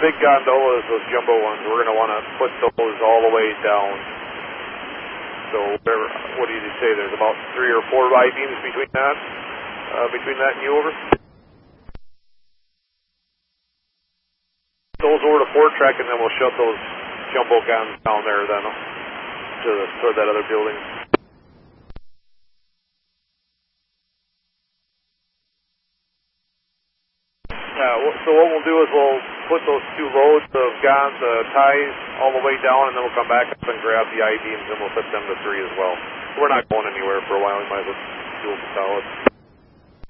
big gondolas, those jumbo ones, we're going to want to put those all the way down. So what do you say? There's about 3 or 4 I-beams between that and you, over? Those over to Fort Track, and then we'll shut those jumbo guns down there then to that other building. So what we'll do is we'll put those 2 loads of guns, ties, all the way down, and then we'll come back up and grab the I-beams, and we'll set them to 3 as well. We're not going anywhere for a while. We might as well do them solid.